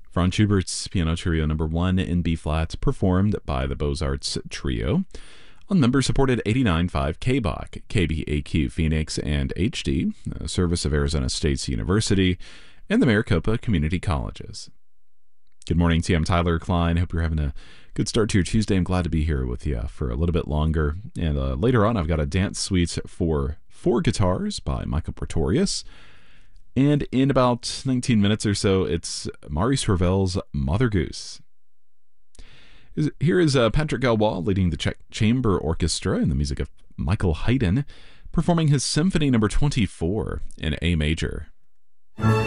Franz Schubert's Piano Trio No. 1 in B-flat, performed by the Beaux-Arts Trio on member-supported 89.5 KBAQ, KBAQ Phoenix, and HD, a service of Arizona State University, and the Maricopa Community Colleges. Good morning to you. I'm Tyler Klein. Hope you're having a good start to your Tuesday. I'm glad to be here with you for a little bit longer. And later on, I've got a dance suite for 4 guitars by Michael Pretorius. And in about 19 minutes or so, it's Maurice Ravel's Mother Goose. Here is Patrick Galois leading the Czech Chamber Orchestra in the music of Michael Haydn, performing his Symphony No. 24 in A major.